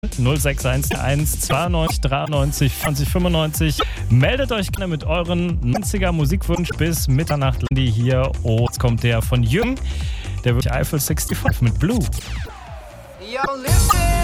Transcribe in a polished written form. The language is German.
0611 92 93 20 95. Meldet euch gerne mit euren 90er Musikwunsch bis Mitternacht. Landy hier. Oh, jetzt kommt der von Jürgen. Der wird Eiffel 65 mit Blue. Yo, listen.